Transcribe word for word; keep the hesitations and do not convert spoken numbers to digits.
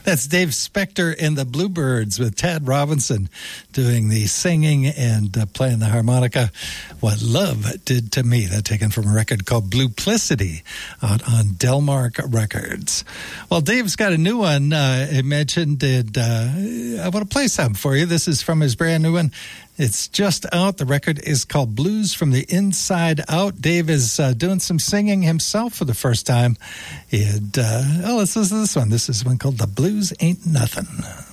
That's Dave Spector and the Bluebirds with Tad Robinson doing the singing and uh, playing the harmonica. What Love Did to Me. That taken from a record called Blueplicity out on Delmark Records. Well, Dave's got a new one uh, he mentioned. And, uh, I want to play some for you. This is from his brand new one. It's just out. The record is called Blues from the Inside Out. Dave is uh, doing some singing himself for the first time. And, uh, oh, let's listen to this one. This is one called The Blues Ain't Nothing.